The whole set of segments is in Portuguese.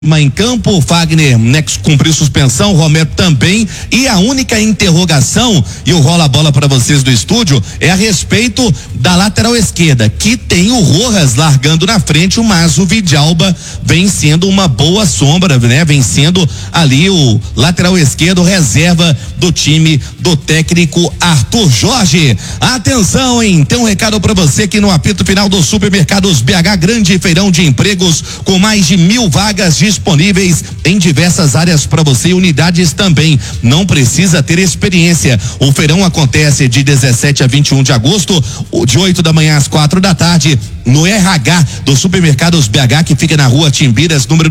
Em campo, o Fagner, né, cumpriu suspensão, o Romero também, e a única interrogação, e eu rolo a bola para vocês do estúdio, é a respeito da lateral esquerda, que tem o Rojas largando na frente, mas o Vidalba vem sendo uma boa sombra, né, vem sendo ali o lateral esquerdo reserva do time do técnico Arthur Jorge. Atenção, hein, tem um recado para você que no apito final do Supermercados BH, grande feirão de empregos com mais de 1.000 vagas disponíveis em diversas áreas para você e unidades também. Não precisa ter experiência. O feirão acontece de 17 a 21 de agosto, de 8 da manhã às 4 da tarde, no RH do Supermercados BH, que fica na rua Timbiras, número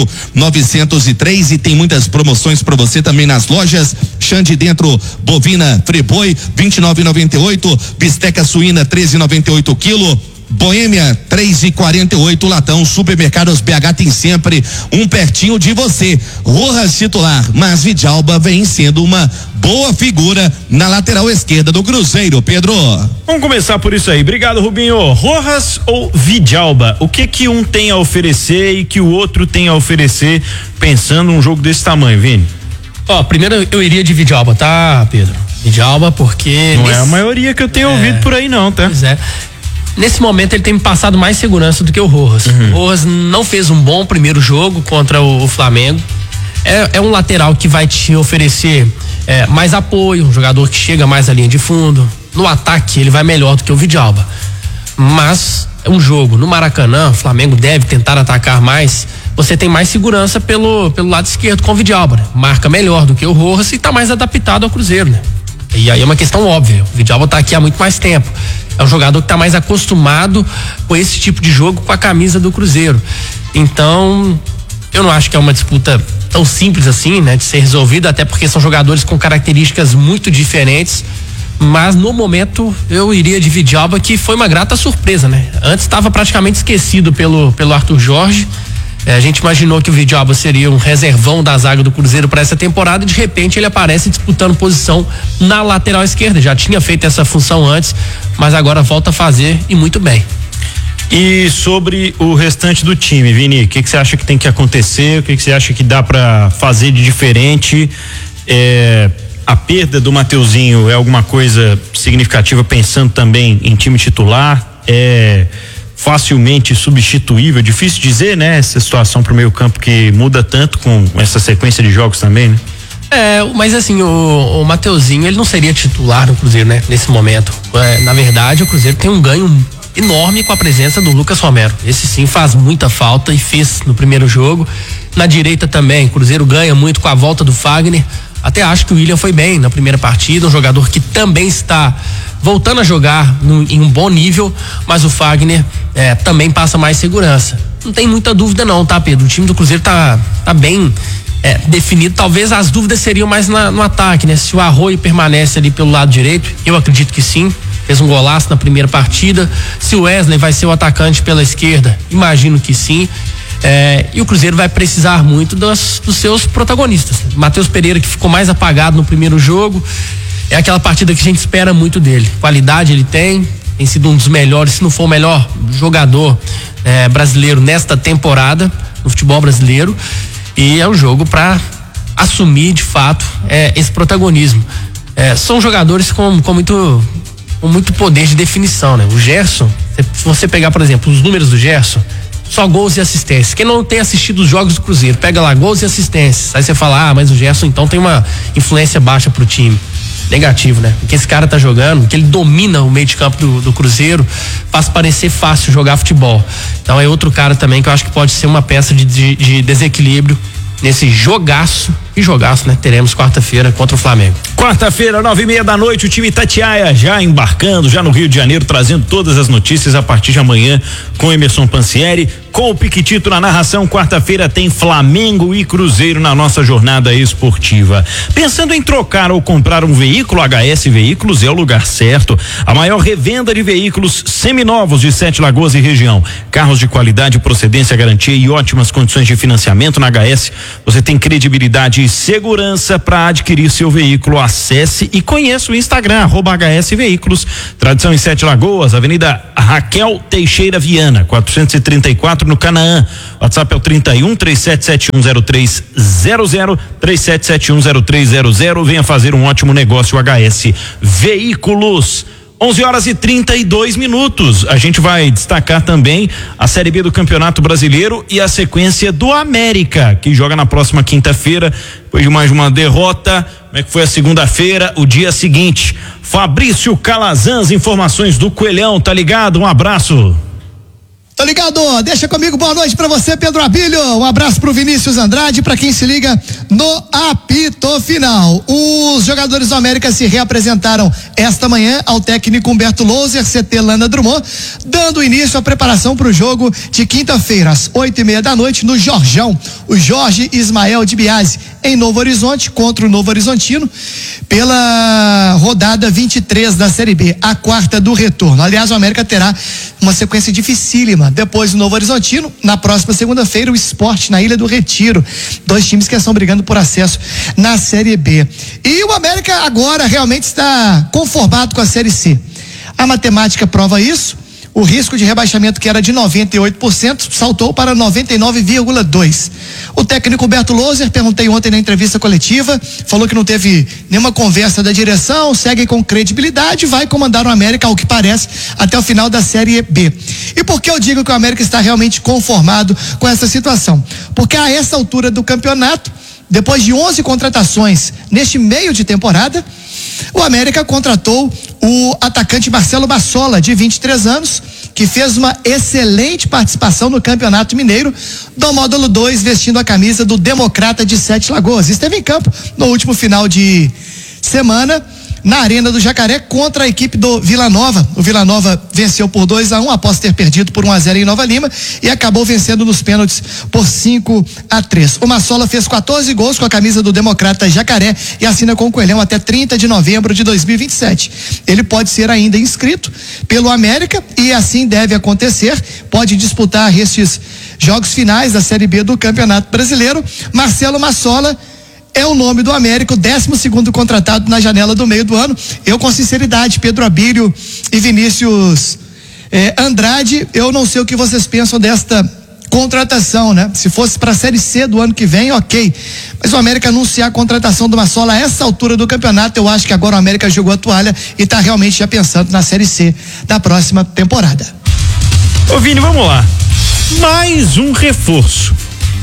2903, e tem muitas promoções para você também nas lojas. Chã de dentro bovina Friboi 29,98, bisteca suína 13,98 quilo. Boêmia 3,48 latão. Supermercados BH tem sempre um pertinho de você. Rojas titular, mas Vidalba vem sendo uma boa figura na lateral esquerda do Cruzeiro. Pedro, vamos começar por isso aí. Obrigado, Rubinho. Rojas ou Vidalba? O que um tem a oferecer e que o outro tem a oferecer, pensando num jogo desse tamanho, Vini? Primeiro eu iria de Vidalba, tá, Pedro? Vidalba, porque não é a maioria que eu tenho ouvido por aí não, tá? Pois é. Nesse momento ele tem me passado mais segurança do que o Rojas. O Rojas não fez um bom primeiro jogo contra o Flamengo. É um lateral que vai te oferecer mais apoio, um jogador que chega mais à linha de fundo. No ataque ele vai melhor do que o Vidalba. Mas é um jogo no Maracanã, o Flamengo deve tentar atacar mais. Você tem mais segurança pelo lado esquerdo com o Vidalba, né? Marca melhor do que o Rojas e tá mais adaptado ao Cruzeiro, né? E aí é uma questão óbvia. O Vidalba tá aqui há muito mais tempo. É um jogador que tá mais acostumado com esse tipo de jogo com a camisa do Cruzeiro. Então, eu não acho que é uma disputa tão simples assim, né, de ser resolvida, até porque são jogadores com características muito diferentes. Mas no momento eu iria de Vidalba, que foi uma grata surpresa, né? Antes estava praticamente esquecido pelo Arthur Jorge. A gente imaginou que o Vidalba seria um reservão da zaga do Cruzeiro para essa temporada e de repente ele aparece disputando posição na lateral esquerda. Já tinha feito essa função antes, mas agora volta a fazer e muito bem. E sobre o restante do time, Vini, o que você acha que tem que acontecer? O que você acha que dá para fazer de diferente? A perda do Mateuzinho é alguma coisa significativa, pensando também em time titular? Facilmente substituível, difícil dizer, né? Essa situação pro meio campo que muda tanto com essa sequência de jogos também, né? Mas assim, o Mateuzinho, ele não seria titular no Cruzeiro, né? Nesse momento. Na verdade, o Cruzeiro tem um ganho enorme com a presença do Lucas Romero. Esse sim faz muita falta e fez no primeiro jogo. Na direita também, o Cruzeiro ganha muito com a volta do Fagner. Até acho que o William foi bem na primeira partida, um jogador que também está voltando a jogar em um bom nível, mas o Fagner também passa mais segurança. Não tem muita dúvida não, tá, Pedro? O time do Cruzeiro tá bem definido. Talvez as dúvidas seriam mais no ataque, né? Se o Arroio permanece ali pelo lado direito, eu acredito que sim. Fez um golaço na primeira partida. Se o Wesley vai ser o atacante pela esquerda, imagino que sim. E o Cruzeiro vai precisar muito dos seus protagonistas. Matheus Pereira, que ficou mais apagado no primeiro jogo, é aquela partida que a gente espera muito dele. Qualidade ele tem sido um dos melhores, se não for o melhor jogador brasileiro nesta temporada no futebol brasileiro, e é um jogo para assumir de fato esse protagonismo. São jogadores com muito poder de definição, né? O Gerson, se você pegar, por exemplo, os números do Gerson, só gols e assistências. Quem não tem assistido os jogos do Cruzeiro, pega lá gols e assistências. Aí você fala, mas o Gerson então tem uma influência baixa pro time. Negativo, né? O que esse cara tá jogando, que ele domina o meio de campo do Cruzeiro, faz parecer fácil jogar futebol. Então é outro cara também que eu acho que pode ser uma peça de desequilíbrio nesse jogaço, né? Teremos quarta-feira contra o Flamengo. Quarta-feira, 9:30 da noite, o time Itatiaia já embarcando, já no Rio de Janeiro, trazendo todas as notícias a partir de amanhã com Emerson Pansieri, com o Piquitito na narração. Quarta-feira tem Flamengo e Cruzeiro na nossa jornada esportiva. Pensando em trocar ou comprar um veículo, HS Veículos é o lugar certo. A maior revenda de veículos seminovos de Sete Lagoas e região. Carros de qualidade, procedência, garantia e ótimas condições de financiamento na HS. Você tem credibilidade qualidade e segurança para adquirir seu veículo. Acesse e conheça o Instagram, @HS Veículos. Tradição em Sete Lagoas, Avenida Raquel Teixeira Viana, 434 no Canaã. WhatsApp é o 31-37710300, 37710300. Venha fazer um ótimo negócio, HS Veículos. 11h32. A gente vai destacar também a Série B do Campeonato Brasileiro e a sequência do América, que joga na próxima quinta-feira, depois de mais uma derrota. Como é que foi a segunda-feira, o dia seguinte? Fabrício Calazans, informações do Coelhão, tá ligado? Um abraço. Tô ligado, deixa comigo, boa noite pra você, Pedro Abílio, um abraço pro Vinícius Andrade, pra quem se liga no apito final. Os jogadores do América se reapresentaram esta manhã ao técnico Humberto Louser, CT Lana Drummond, dando início à preparação pro jogo de quinta-feira, às 8:30 da noite, no Jorjão. O Jorge Ismael de Biase, em Novo Horizonte, contra o Novo Horizontino, pela rodada 23 da Série B, a quarta do retorno. Aliás, o América terá uma sequência dificílima. Depois do Novo Horizontino, na próxima segunda-feira, o Sport na Ilha do Retiro. Dois times que estão brigando por acesso na Série B. E o América agora realmente está conformado com a Série C. A matemática prova isso. O risco de rebaixamento, que era de 98%, saltou para 99,2%. O técnico Humberto Louser, perguntei ontem na entrevista coletiva, falou que não teve nenhuma conversa da direção, segue com credibilidade, vai comandar o América, ao que parece, até o final da Série B. E por que eu digo que o América está realmente conformado com essa situação? Porque a essa altura do campeonato, depois de 11 contratações neste meio de temporada, o América contratou o atacante Marcelo Massola, de 23 anos, que fez uma excelente participação no Campeonato Mineiro, do módulo 2, vestindo a camisa do Democrata de Sete Lagoas. Esteve em campo no último final de semana, na Arena do Jacaré, contra a equipe do Vila Nova. O Vila Nova venceu por 2-1 após ter perdido por 1-0 em Nova Lima e acabou vencendo nos pênaltis por 5-3. O Massola fez 14 gols com a camisa do Democrata Jacaré e assina com o Coelhão até 30 de novembro de 2027. Ele pode ser ainda inscrito pelo América e assim deve acontecer. Pode disputar estes jogos finais da Série B do Campeonato Brasileiro. Marcelo Massola é o nome do América, o 12º contratado na janela do meio do ano. Eu, com sinceridade, Pedro Abílio e Vinícius Andrade, eu não sei o que vocês pensam desta contratação, né? Se fosse para a Série C do ano que vem, ok. Mas o América anunciar a contratação do Massola a essa altura do campeonato, eu acho que agora o América jogou a toalha e está realmente já pensando na Série C da próxima temporada. Ô Vini, vamos lá. Mais um reforço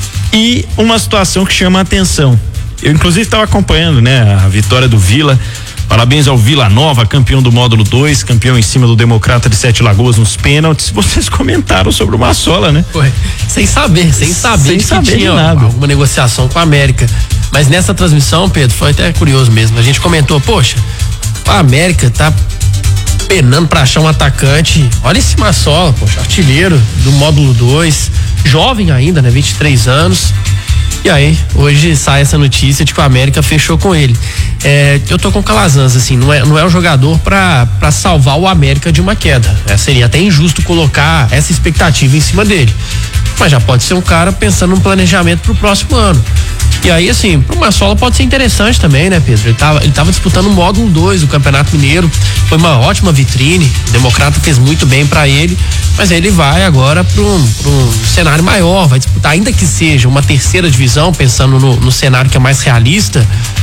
e uma situação que chama a atenção. Eu inclusive estava acompanhando, né, a vitória do Vila. Parabéns ao Vila Nova, campeão do módulo 2, campeão em cima do Democrata de Sete Lagoas nos pênaltis. Vocês comentaram sobre o Massola, né? Foi. Sem saber que tinha nada. Alguma negociação com a América. Mas nessa transmissão, Pedro, foi até curioso mesmo. A gente comentou, poxa, a América tá penando pra achar um atacante. Olha esse Massola, poxa, artilheiro do módulo 2, jovem ainda, né, 23 anos. E aí, hoje sai essa notícia de que o América fechou com ele. Eu tô com o Calazans, assim, não é um jogador pra salvar o América de uma queda. Seria até injusto colocar essa expectativa em cima dele. Mas já pode ser um cara pensando num planejamento pro próximo ano. E aí, assim, pro Massola pode ser interessante também, né, Pedro? Ele tava disputando o módulo 2 do Campeonato Mineiro, foi uma ótima vitrine, o Democrata fez muito bem pra ele, mas ele vai agora pra um cenário maior, vai disputar, ainda que seja uma terceira divisão, pensando no cenário que é mais realista,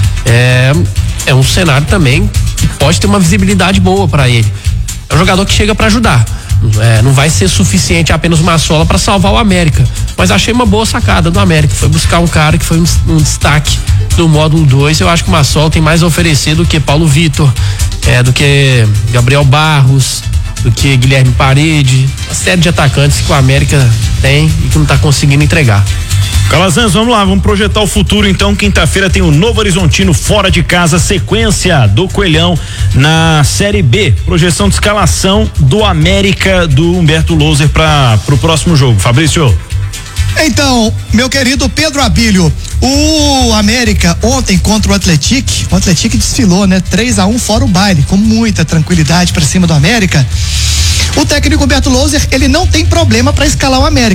é um cenário também que pode ter uma visibilidade boa pra ele. É um jogador que chega pra ajudar. Não vai ser suficiente apenas o Massola para salvar o América, mas achei uma boa sacada do América, foi buscar um cara que foi um destaque do módulo 2. Eu acho que o Massola tem mais a oferecer do que Paulo Vitor, do que Gabriel Barros, do que Guilherme Parede, uma série de atacantes que o América tem e que não está conseguindo entregar. Calazans, vamos lá, vamos projetar o futuro então. Quinta-feira tem o Novo Horizontino fora de casa, sequência do Coelhão na Série B. Projeção de escalação do América, do Humberto Louser para pro próximo jogo. Fabrício. Então, meu querido Pedro Abílio, o América ontem contra o Atlético desfilou, né? 3-1 fora o baile, com muita tranquilidade para cima do América. O técnico Humberto Louser, ele não tem problema para escalar o América.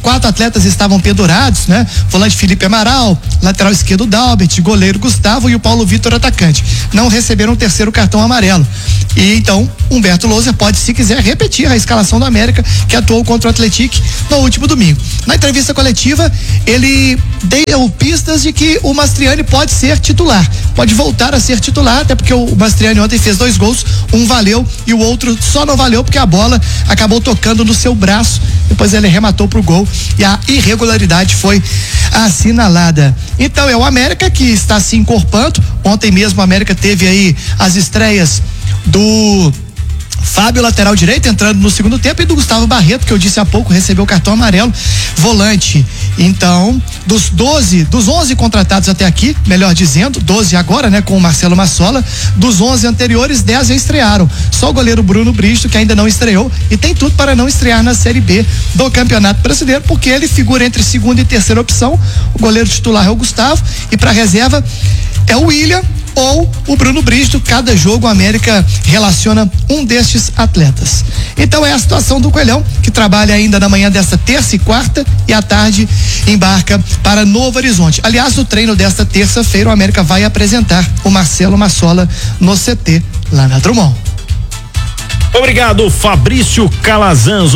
4 atletas estavam pendurados, né? Volante Felipe Amaral, lateral esquerdo Dalbert, goleiro Gustavo e o Paulo Vitor atacante. Não receberam o terceiro cartão amarelo. E então, Humberto Louser pode, se quiser, repetir a escalação do América, que atuou contra o Atlético no último domingo. Na entrevista coletiva, ele deu pistas de que o Mastriani pode ser titular, pode voltar a ser titular, até porque o Mastriani ontem fez 2 gols, um valeu e o outro só não valeu porque a bola acabou tocando no seu braço, depois ele rematou pro gol e a irregularidade foi assinalada. Então é o América que está se encorpando. Ontem mesmo o América teve aí as estreias do Fábio, lateral direito, entrando no segundo tempo, e do Gustavo Barreto, que eu disse há pouco, recebeu o cartão amarelo, volante. Então, dos 11 contratados até aqui, melhor dizendo, 12 agora, né, com o Marcelo Massola, dos 11 anteriores, 10 já estrearam. Só o goleiro Bruno Bristo, que ainda não estreou, e tem tudo para não estrear na Série B do Campeonato Brasileiro, porque ele figura entre segunda e terceira opção. O goleiro titular é o Gustavo, e para reserva é o William ou o Bruno Bristo. Cada jogo o América relaciona um destes atletas. Então é a situação do Coelhão, que trabalha ainda na manhã desta terça e quarta, e à tarde embarca para Novo Horizonte. Aliás, no treino desta terça-feira o América vai apresentar o Marcelo Massola no CT lá na Drummond. Obrigado, Fabrício Calazans.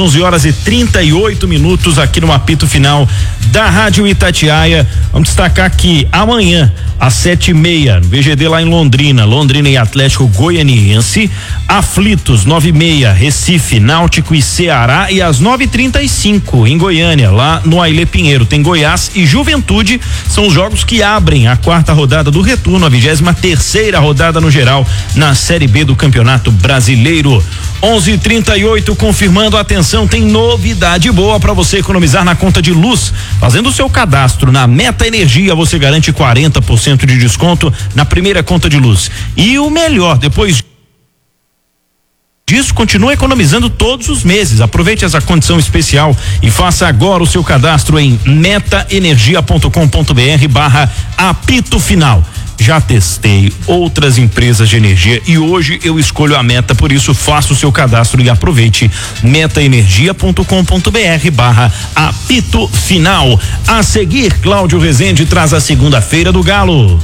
11h38 aqui no apito final da Rádio Itatiaia. Vamos destacar que amanhã às 7h30 no VGD lá em Londrina e Atlético Goianiense, Aflitos 9h30 Recife, Náutico e Ceará, e às 9h35 em Goiânia, lá no Ailê Pinheiro, tem Goiás e Juventude. São os jogos que abrem a 4ª rodada do retorno, a 23ª rodada no geral na Série B do Campeonato Brasileiro. 11h38, confirmando, atenção, tem novidade boa para você economizar na conta de luz. Fazendo o seu cadastro na Meta Energia, você garante 40% de desconto na primeira conta de luz. E o melhor, depois disso, continua economizando todos os meses. Aproveite essa condição especial e faça agora o seu cadastro em metaenergia.com.br/apito final. Já testei outras empresas de energia e hoje eu escolho a Meta, por isso faça o seu cadastro e aproveite. metaenergia.com.br/apito final. A seguir, Cláudio Rezende traz a segunda-feira do Galo.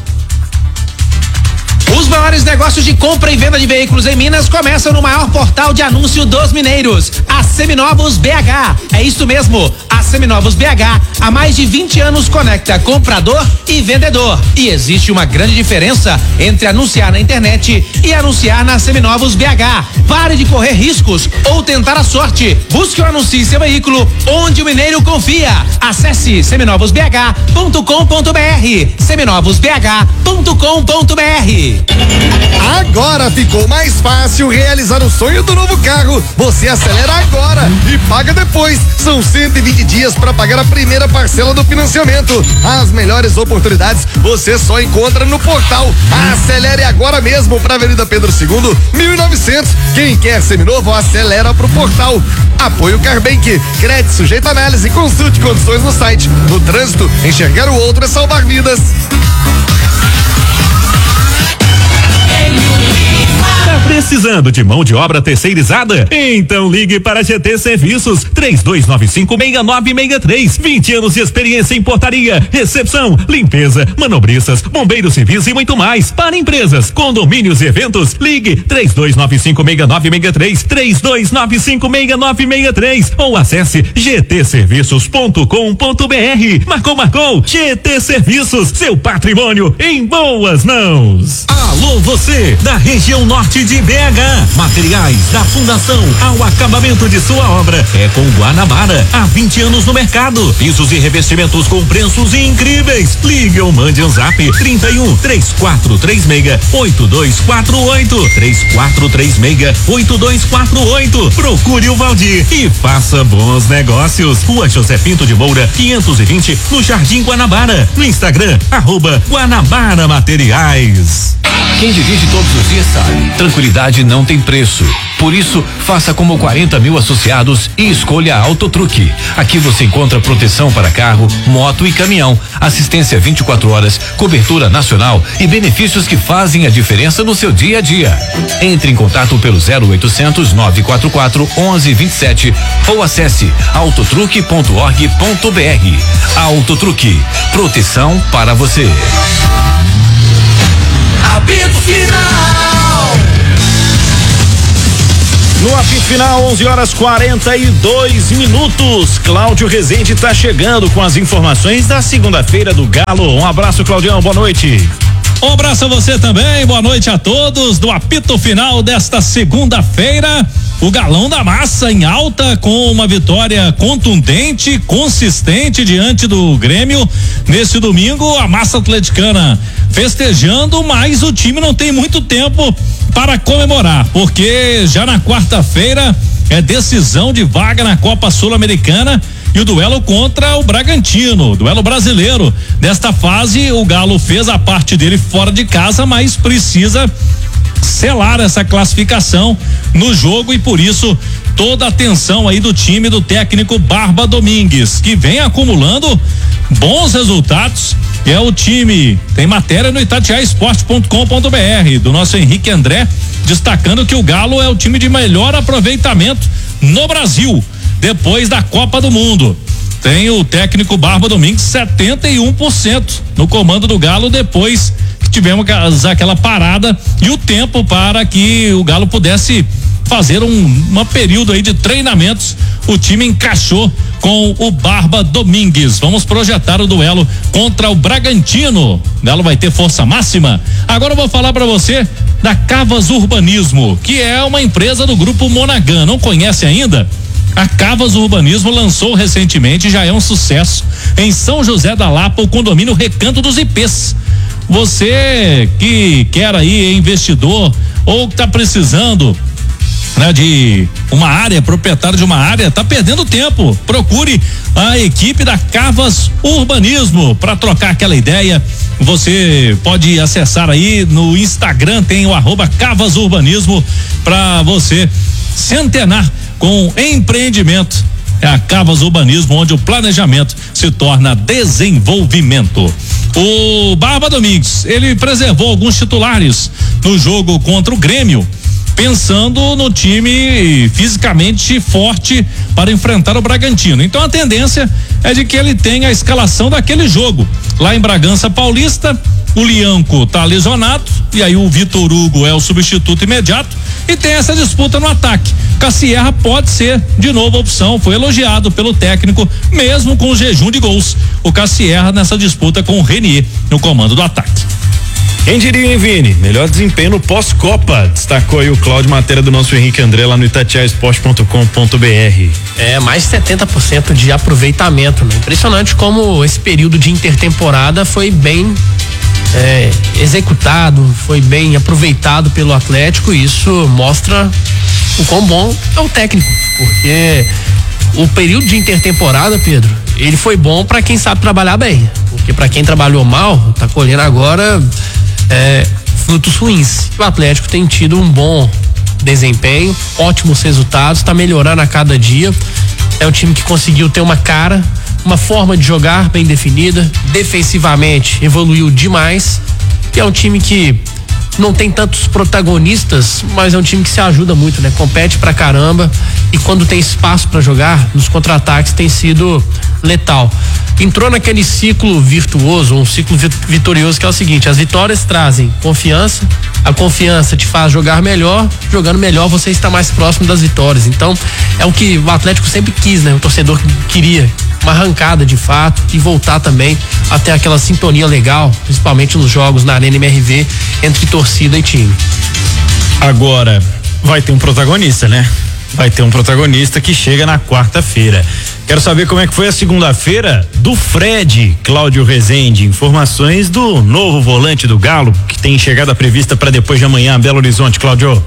Os maiores negócios de compra e venda de veículos em Minas começam no maior portal de anúncio dos mineiros, a Seminovos BH. É isso mesmo, a Seminovos BH há mais de 20 anos conecta comprador e vendedor. E existe uma grande diferença entre anunciar na internet e anunciar na Seminovos BH. Pare de correr riscos ou tentar a sorte. Busque ou anuncie seu veículo onde o mineiro confia. Acesse seminovosbh.com.br, seminovosbh.com.br. Agora ficou mais fácil realizar o sonho do novo carro. Você acelera agora e paga depois. São 120 dias para pagar a primeira parcela do financiamento. As melhores oportunidades você só encontra no portal. Acelere agora mesmo para Avenida Pedro II, 1900. Quem quer seminovo, acelera pro portal. Apoio Carbank, crédito sujeito à análise, consulte condições no site. No trânsito, enxergar o outro é salvar vidas. Tá precisando de mão de obra terceirizada? Então ligue para GT Serviços 32956963. 20 anos de experiência em portaria, recepção, limpeza, manobristas, bombeiros civis e muito mais. Para empresas, condomínios e eventos, ligue 32956963, 32956963 ou acesse gtserviços.com.br. Marcou, GT Serviços, seu patrimônio em boas mãos. Alô, você da região norte de BH. Materiais da fundação ao acabamento de sua obra é com Guanabara. Há 20 anos no mercado. Pisos e revestimentos com preços incríveis. Ligue ou mande um zap 31 3436 8248 3436 8248. Procure o Valdir e faça bons negócios. Rua José Pinto de Moura 520, no Jardim Guanabara. No Instagram @Guanabara Materiais. Quem dirige todos os dias sabe, tranquilidade não tem preço. Por isso, faça como 40 mil associados e escolha a Autotruque. Aqui você encontra proteção para carro, moto e caminhão, assistência 24 horas, cobertura nacional e benefícios que fazem a diferença no seu dia a dia. Entre em contato pelo 0800 944 1127 ou acesse autotruque.org.br. Autotruque, proteção para você. Apito Final. No apito final, 11h42. Cláudio Rezende está chegando com as informações da segunda-feira do Galo. Um abraço, Claudião, boa noite. Um abraço a você também, boa noite a todos. Do apito final desta segunda-feira, o Galão da Massa em alta com uma vitória contundente, consistente diante do Grêmio. Nesse domingo, a Massa Atleticana festejando, mas o time não tem muito tempo para comemorar, porque já na quarta-feira é decisão de vaga na Copa Sul-Americana e o duelo contra o Bragantino, duelo brasileiro. Nesta fase, o Galo fez a parte dele fora de casa, mas precisa selar essa classificação no jogo e por isso toda a atenção aí do time do técnico Barba Domingues, que vem acumulando bons resultados. É o time, tem matéria no itatiaesporte.com.br do nosso Henrique André, destacando que o Galo é o time de melhor aproveitamento no Brasil, depois da Copa do Mundo. Tem o técnico Barba Domingues 71% no comando do Galo, depois que tivemos aquela parada e o tempo para que o Galo pudesse fazer uma período aí de treinamentos. O time encaixou com o Barba Domingues. Vamos projetar o duelo contra o Bragantino. O Galo vai ter força máxima. Agora eu vou falar para você da Cavas Urbanismo, que é uma empresa do grupo Monaghan. Não conhece ainda? A Cavas Urbanismo lançou recentemente, já é um sucesso, em São José da Lapa, o condomínio Recanto dos IPs. Você que quer aí, investidor, ou que tá precisando, né, de uma área, proprietário de uma área, tá perdendo tempo. Procure a equipe da Cavas Urbanismo para trocar aquela ideia. Você pode acessar aí no Instagram, tem o @Cavas Urbanismo para você se antenar com empreendimento. É a Cavas Urbanismo, onde o planejamento se torna desenvolvimento. O Barba Domingues, ele preservou alguns titulares no jogo contra o Grêmio, pensando no time fisicamente forte para enfrentar o Bragantino. Então a tendência é de que ele tenha a escalação daquele jogo. Lá em Bragança Paulista, o Lianco tá lesionado e aí o Vitor Hugo é o substituto imediato e tem essa disputa no ataque. Cassierra pode ser de novo a opção, foi elogiado pelo técnico mesmo com o jejum de gols. O Cassierra nessa disputa com o Renier no comando do ataque. Quem diria, hein, Vini? Melhor desempenho no pós-Copa. Destacou aí o Cláudio, matéria do nosso Henrique André lá no itatiaesporte.com.br. É, mais de 70% de aproveitamento, né? Impressionante como esse período de intertemporada foi bem executado, foi bem aproveitado pelo Atlético, e isso mostra o quão bom é o técnico, porque o período de intertemporada, Pedro, ele foi bom para quem sabe trabalhar bem, porque para quem trabalhou mal, tá colhendo agora frutos ruins. O Atlético tem tido um bom desempenho, ótimos resultados, tá melhorando a cada dia. É um time que conseguiu ter uma cara, uma forma de jogar bem definida, defensivamente evoluiu demais, e é um time que não tem tantos protagonistas, mas é um time que se ajuda muito, né? Compete pra caramba, e quando tem espaço pra jogar, nos contra-ataques tem sido letal. Entrou naquele ciclo virtuoso, um ciclo vitorioso, que é o seguinte: as vitórias trazem confiança, a confiança te faz jogar melhor, jogando melhor você está mais próximo das vitórias. Então é o que o Atlético sempre quis, né? O torcedor queria uma arrancada de fato e voltar também até aquela sintonia legal, principalmente nos jogos na Arena MRV, entre torcida e time. Agora vai ter um protagonista, né? Vai ter um protagonista que chega na quarta-feira. Quero saber como é que foi a segunda-feira do Fred, Cláudio Rezende. Informações do novo volante do Galo, que tem chegada prevista para depois de amanhã, Belo Horizonte, Cláudio.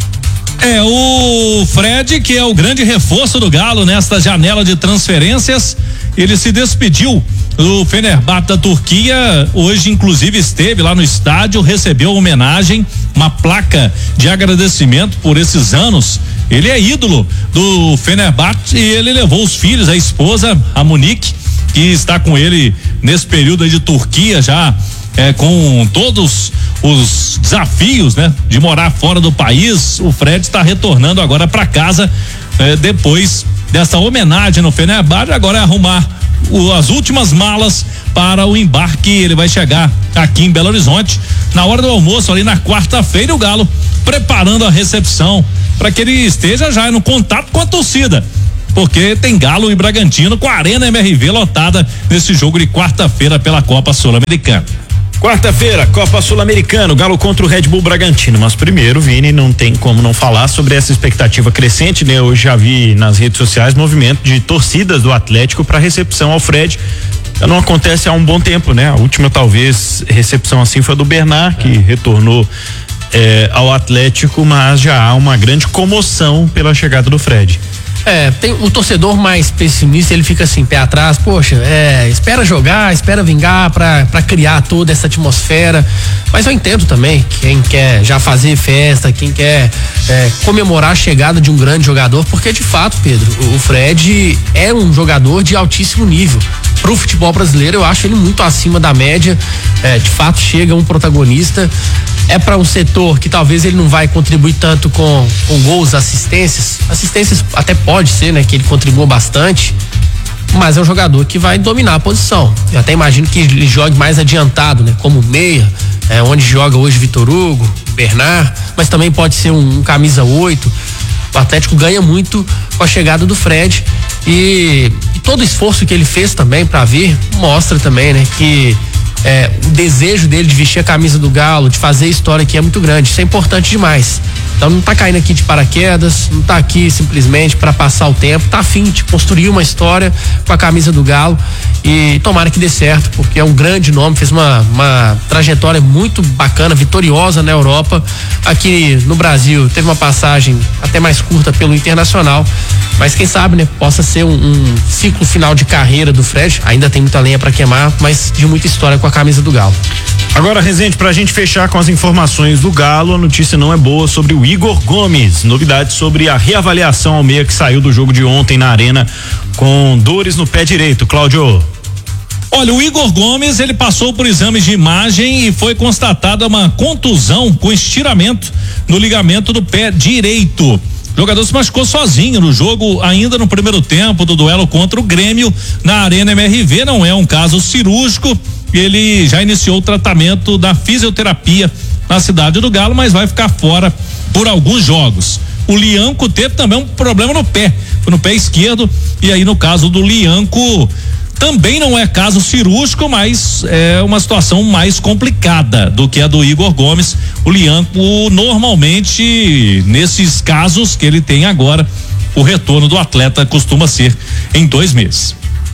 O Fred, que é o grande reforço do Galo nesta janela de transferências, ele se despediu do Fenerbahçe da Turquia. Hoje, inclusive, esteve lá no estádio, recebeu homenagem, uma placa de agradecimento por esses anos Ele é ídolo do Fenerbahçe e ele levou os filhos, a esposa, a Monique, que está com ele nesse período aí de Turquia já, com todos os desafios, né? De morar fora do país. O Fred está retornando agora para casa, depois dessa homenagem no Fenerbahçe. Agora é arrumar as últimas malas para o embarque. Ele vai chegar aqui em Belo Horizonte na hora do almoço, ali na quarta-feira, o Galo preparando a recepção para que ele esteja já no contato com a torcida, porque tem Galo e Bragantino com a Arena MRV lotada nesse jogo de quarta-feira pela Copa Sul-Americana. Quarta-feira, Copa Sul-Americana, o Galo contra o Red Bull Bragantino. Mas primeiro, Vini, não tem como não falar sobre essa expectativa crescente, né? Eu já vi nas redes sociais movimento de torcidas do Atlético para recepção ao Fred. Já não acontece há um bom tempo, né? A última, talvez, recepção assim foi a do Bernard, que retornou ao Atlético, mas já há uma grande comoção pela chegada do Fred. Tem o torcedor mais pessimista, ele fica assim, pé atrás, poxa, espera jogar, espera vingar pra criar toda essa atmosfera, mas eu entendo também quem quer já fazer festa, quem quer comemorar a chegada de um grande jogador, porque de fato, Pedro, o Fred é um jogador de altíssimo nível. Pro futebol brasileiro, eu acho ele muito acima da média, de fato chega um protagonista. Para um setor que talvez ele não vai contribuir tanto com gols, assistências até pode ser, né, que ele contribua bastante, mas é um jogador que vai dominar a posição. Eu até imagino que ele jogue mais adiantado, né, como meia, onde joga hoje Vitor Hugo, Bernard, mas também pode ser um camisa 8. O Atlético ganha muito com a chegada do Fred e todo o esforço que ele fez também para vir mostra também, né, que o desejo dele de vestir a camisa do Galo, de fazer história aqui é muito grande. Isso é importante demais. Então não tá caindo aqui de paraquedas, não tá aqui simplesmente para passar o tempo, tá a fim de construir uma história com a camisa do Galo e tomara que dê certo, porque é um grande nome, fez uma trajetória muito bacana, vitoriosa na Europa. Aqui no Brasil teve uma passagem até mais curta pelo Internacional, mas quem sabe, né, possa ser um ciclo final de carreira do Fred. Ainda tem muita lenha para queimar, mas de muita história com a camisa do Galo. Agora, Rezende, pra gente fechar com as informações do Galo, a notícia não é boa sobre o Igor Gomes. Novidades sobre a reavaliação ao meia que saiu do jogo de ontem na Arena com dores no pé direito. Cláudio. Olha, o Igor Gomes, ele passou por exames de imagem e foi constatada uma contusão com estiramento no ligamento do pé direito. O jogador se machucou sozinho no jogo, ainda no primeiro tempo do duelo contra o Grêmio na Arena MRV. Não é um caso cirúrgico. Ele já iniciou o tratamento da fisioterapia na cidade do Galo, mas vai ficar fora por alguns jogos. O Lianco teve também um problema no pé, foi no pé esquerdo, e aí no caso do Lianco também não é caso cirúrgico, mas é uma situação mais complicada do que a do Igor Gomes. O Lianco, normalmente, nesses casos que ele tem agora, o retorno do atleta costuma ser em 2 meses.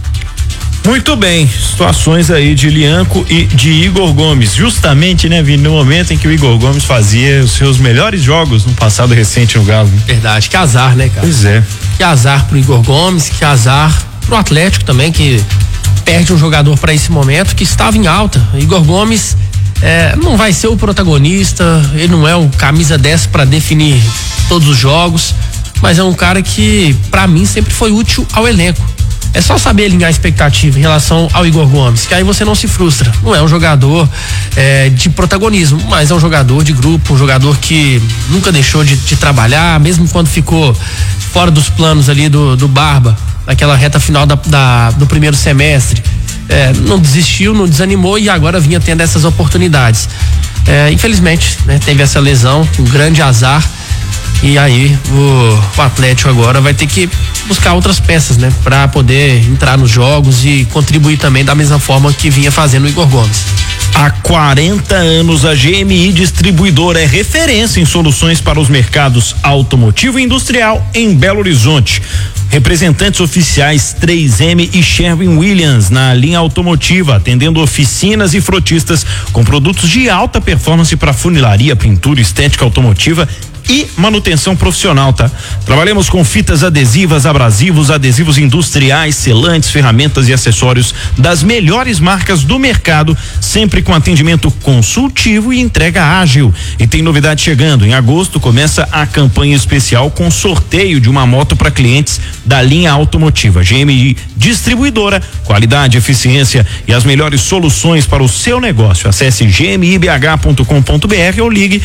Muito bem, situações aí de Lianco e de Igor Gomes, justamente, né, Vini, no momento em que o Igor Gomes fazia os seus melhores jogos no passado recente no Galo. Verdade, que azar, né, cara? Pois é. Que azar pro Igor Gomes, que azar pro Atlético também, que perde um jogador para esse momento que estava em alta. Igor Gomes não vai ser o protagonista, ele não é o camisa 10 para definir todos os jogos, mas é um cara que para mim sempre foi útil ao elenco. É só saber alinhar a expectativa em relação ao Igor Gomes, que aí você não se frustra. Não é um jogador de protagonismo, mas é um jogador de grupo, um jogador que nunca deixou de trabalhar, mesmo quando ficou fora dos planos ali do Barba, naquela reta final do primeiro semestre. Não desistiu, não desanimou e agora vinha tendo essas oportunidades. Infelizmente, né, teve essa lesão, um grande azar. E aí o Atlético agora vai ter que buscar outras peças, né, para poder entrar nos jogos e contribuir também da mesma forma que vinha fazendo o Igor Gomes. Há 40 anos a GMI Distribuidora é referência em soluções para os mercados automotivo e industrial em Belo Horizonte. Representantes oficiais 3M e Sherwin-Williams na linha automotiva, atendendo oficinas e frotistas com produtos de alta performance para funilaria, pintura, estética automotiva e manutenção profissional, tá? Trabalhamos com fitas adesivas, abrasivos, adesivos industriais, selantes, ferramentas e acessórios das melhores marcas do mercado, sempre com atendimento consultivo e entrega ágil. E tem novidade chegando. Em agosto começa a campanha especial com sorteio de uma moto para clientes da linha automotiva. GMI Distribuidora, qualidade, eficiência e as melhores soluções para o seu negócio. Acesse gmibh.com.br ou ligue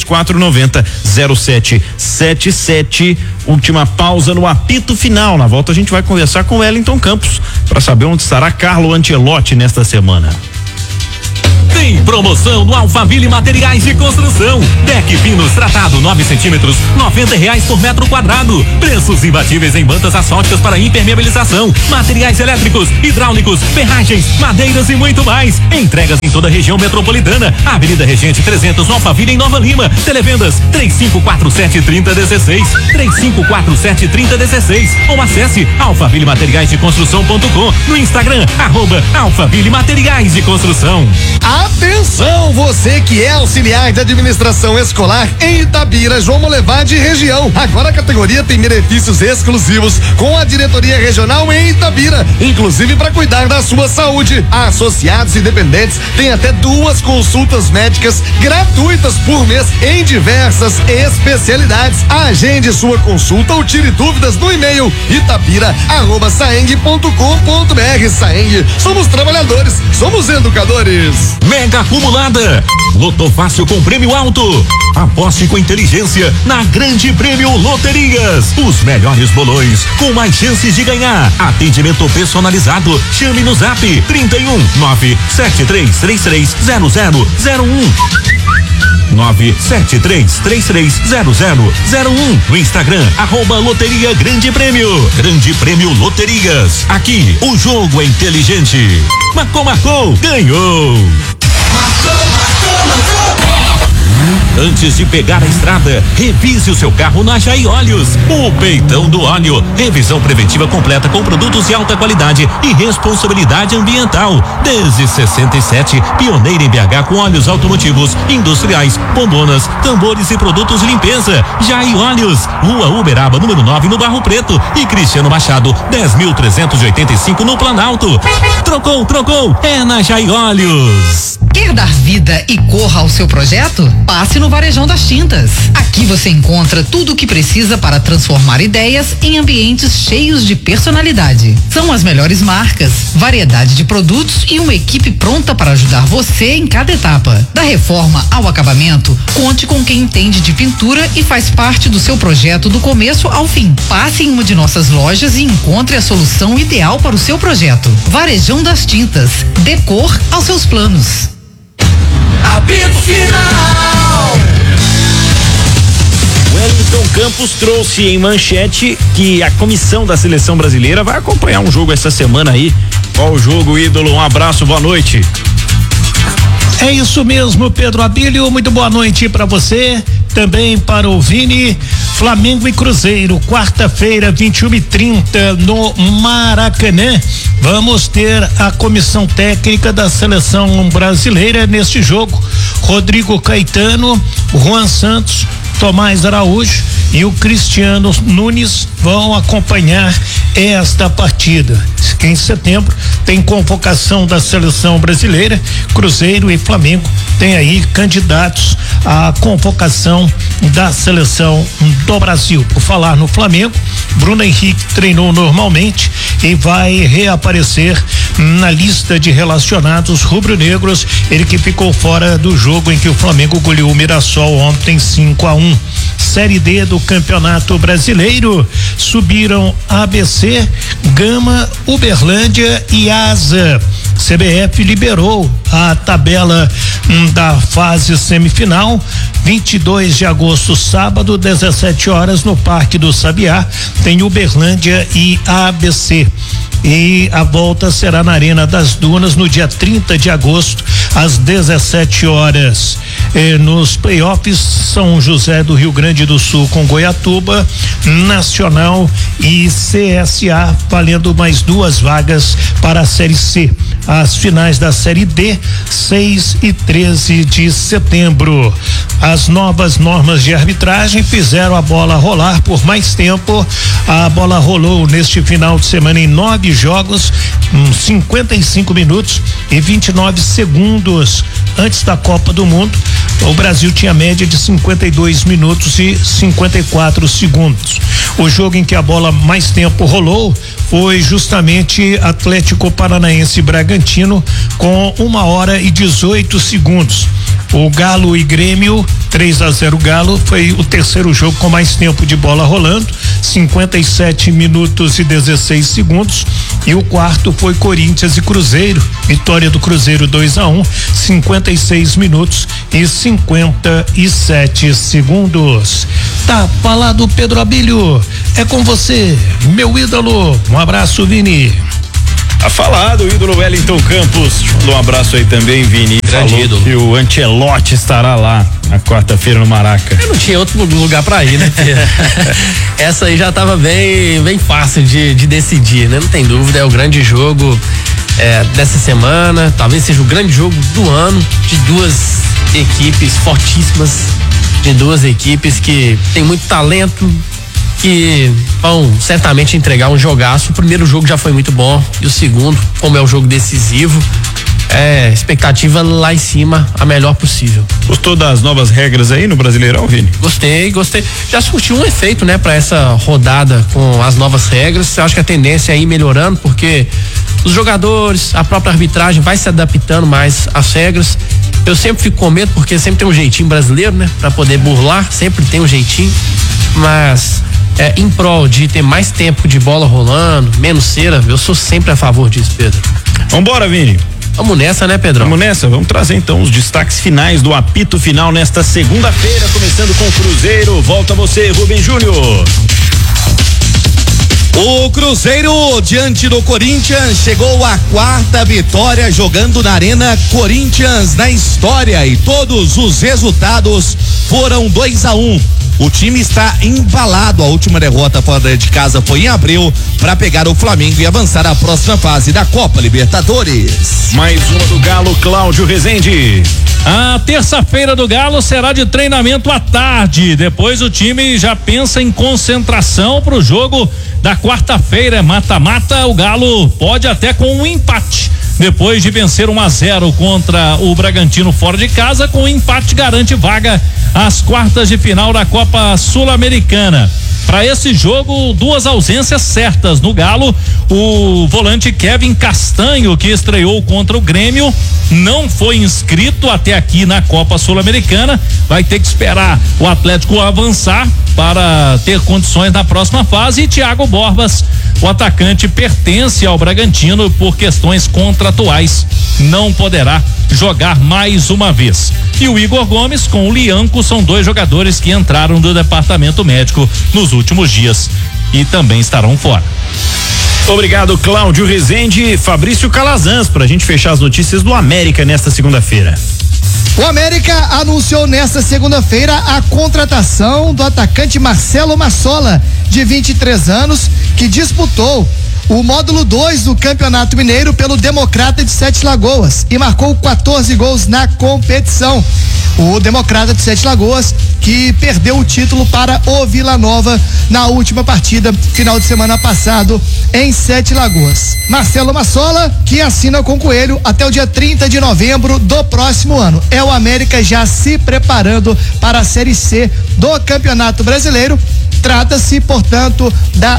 3490-0777. Última pausa no apito final. Na volta a gente vai conversar com Wellington Campos para saber onde estará Carlo Ancelotti nesta semana. Tem promoção no Alphaville Materiais de Construção. Deck Pinos tratado 9 centímetros, R$90 por metro quadrado. Preços imbatíveis em bandas asfálticas para impermeabilização, materiais elétricos, hidráulicos, ferragens, madeiras e muito mais. Entregas em toda a região metropolitana. Avenida Regente 300, no Alphaville, em Nova Lima. Televendas 3547-3016, 3547-3016. Ou acesse alphavillemateriaisdeconstrução.com, no Instagram, @Alphaville Materiais de Construção. Atenção, você que é auxiliar de administração escolar em Itabira, João Molevade e região. Agora a categoria tem benefícios exclusivos com a diretoria regional em Itabira, inclusive para cuidar da sua saúde. Associados e dependentes têm até 2 consultas médicas gratuitas por mês em diversas especialidades. Agende sua consulta ou tire dúvidas no e-mail itapira@saeng.com.br. Saeng, somos trabalhadores, somos educadores. Mega acumulada. Loto fácil com prêmio alto. Aposte com inteligência na Grande Prêmio Loterias. Os melhores bolões com mais chances de ganhar. Atendimento personalizado. Chame no Zap 31973330001. 973330001. No Instagram, @Loteria Grande Prêmio. Grande Prêmio Loterias. Aqui, o jogo é inteligente. Marcou, ganhou. Antes de pegar a estrada, revise o seu carro na Jai Óleos. O peitão do óleo. Revisão preventiva completa com produtos de alta qualidade e responsabilidade ambiental. Desde 67, pioneira em BH com óleos automotivos, industriais, bombonas, tambores e produtos de limpeza. Jai Óleos, Rua Uberaba, número 9, no Barro Preto, e Cristiano Machado, 10.385 no Planalto. Trocou, é na Jai Óleos. Quer dar vida e cor ao seu projeto? Passe no Varejão das Tintas. Aqui você encontra tudo o que precisa para transformar ideias em ambientes cheios de personalidade. São as melhores marcas, variedade de produtos e uma equipe pronta para ajudar você em cada etapa. Da reforma ao acabamento, conte com quem entende de pintura e faz parte do seu projeto do começo ao fim. Passe em uma de nossas lojas e encontre a solução ideal para o seu projeto. Varejão das Tintas. Dê cor aos seus planos. Apito final. Wellington Campos trouxe em manchete que a comissão da seleção brasileira vai acompanhar um jogo essa semana aí. Qual o jogo, ídolo? Um abraço, boa noite. É isso mesmo, Pedro Abílio, muito boa noite para você, também para o Vini. Flamengo e Cruzeiro, quarta-feira, 21h30, no Maracanã. Vamos ter a comissão técnica da seleção brasileira neste jogo. Rodrigo Caetano, Juan Santos, Tomás Araújo e o Cristiano Nunes vão acompanhar esta partida. Em setembro tem convocação da seleção brasileira. Cruzeiro e Flamengo têm aí candidatos à convocação da seleção do Brasil. Por falar no Flamengo, Bruno Henrique treinou normalmente e vai reaparecer na lista de relacionados rubro-negros, ele que ficou fora do jogo em que o Flamengo goleou o Mirassol ontem 5-1. Série D do Campeonato Brasileiro, subiram ABC, Gama, Uberlândia e Asa. CBF liberou a tabela da fase semifinal. 22 de agosto, sábado, 17 horas, no Parque do Sabiá, tem Uberlândia e ABC. E a volta será na Arena das Dunas no dia 30 de agosto, às 17 horas. Nos playoffs, São José do Rio Grande do Sul com Goiatuba, Nacional e CSA, valendo mais 2 vagas para a Série C. As finais da Série D, 6 e 13 de setembro. As novas normas de arbitragem fizeram a bola rolar por mais tempo. A bola rolou neste final de semana em 9 jogos, 55 minutos e 29 segundos. Antes da Copa do Mundo, o Brasil tinha média de 52 minutos e 54 segundos. O jogo em que a bola mais tempo rolou foi justamente Atlético Paranaense e Bragantino, com 1h e 18 segundos. O Galo e Grêmio, 3-0 Galo, foi o terceiro jogo com mais tempo de bola rolando, 57 minutos e 16 segundos. E o quarto foi Corinthians e Cruzeiro, vitória do Cruzeiro 2-1, 56 minutos e 57 segundos. Tá falado, Pedro Abílio, é com você, meu ídolo. Um abraço, Vini. Tá falado, o ídolo Wellington Campos. Um abraço aí também, Vini. Grande Falou ídolo. que o Ancelotti estará lá na quarta-feira no Maraca. Eu não tinha outro lugar pra ir, né? Essa aí já tava bem fácil de decidir, né? Não tem dúvida, é o grande jogo dessa semana, talvez seja o grande jogo do ano, de duas equipes fortíssimas, de duas equipes que tem muito talento, que vão certamente entregar um jogaço. O primeiro jogo já foi muito bom e o segundo, como é um jogo decisivo, expectativa lá em cima, a melhor possível. Gostou das novas regras aí no Brasileirão, Vini? Gostei. Já surtiu um efeito, né, para essa rodada com as novas regras. Eu acho que a tendência é ir melhorando, porque os jogadores, a própria arbitragem vai se adaptando mais às regras. Eu sempre fico com medo, porque sempre tem um jeitinho brasileiro, né, para poder burlar, sempre tem um jeitinho, mas em prol de ter mais tempo de bola rolando, menos cera, eu sou sempre a favor disso, Pedro. Vambora, Vini. Vamos nessa, né, Pedrão? Vamos nessa, vamos trazer então os destaques finais do apito final nesta segunda-feira, começando com o Cruzeiro. Volta você, Rubem Júnior. O Cruzeiro, diante do Corinthians, chegou à 4ª vitória jogando na Arena Corinthians na história, e todos os resultados foram 2-1. O time está embalado. A última derrota fora de casa foi em abril para pegar o Flamengo e avançar à próxima fase da Copa Libertadores. Mais uma do Galo, Cláudio Rezende. A terça-feira do Galo será de treinamento à tarde. Depois o time já pensa em concentração para o jogo da quarta-feira. Mata-mata, o Galo pode até com um empate. Depois de vencer 1-0 contra o Bragantino fora de casa, com o empate garante vaga às quartas de final da Copa Sul-Americana. Para esse jogo, 2 ausências certas no Galo. O volante Kevin Castanho, que estreou contra o Grêmio, não foi inscrito até aqui na Copa Sul-Americana. Vai ter que esperar o Atlético avançar para ter condições na próxima fase. E Thiago Borbas, o atacante, pertence ao Bragantino por questões contratuais, não poderá jogar mais uma vez. E o Igor Gomes com o Lianco são 2 jogadores que entraram do departamento médico nos últimos dias e também estarão fora. Obrigado, Cláudio Rezende. Fabrício Calazans, pra gente fechar as notícias do América nesta segunda-feira. O América anunciou nesta segunda-feira a contratação do atacante Marcelo Massola, de 23 anos, que disputou o módulo 2 do Campeonato Mineiro pelo Democrata de Sete Lagoas e marcou 14 gols na competição. O Democrata de Sete Lagoas, que perdeu o título para o Vila Nova na última partida, final de semana passado, em Sete Lagoas. Marcelo Massola, que assina com o Coelho até o dia 30 de novembro do próximo ano. É o América já se preparando para a Série C do Campeonato Brasileiro. Trata-se, portanto, da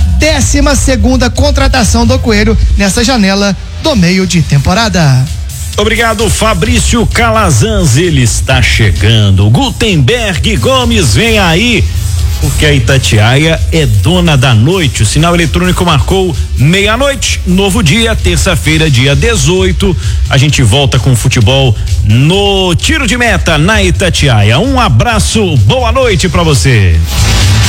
12ª contratação do Coelho nessa janela do meio de temporada. Obrigado, Fabrício Calazans, ele está chegando. Gutenberg Gomes vem aí, porque a Itatiaia é dona da noite. O sinal eletrônico marcou meia-noite, novo dia, terça-feira, dia 18. A gente volta com futebol no tiro de meta na Itatiaia. Um abraço, boa noite pra você.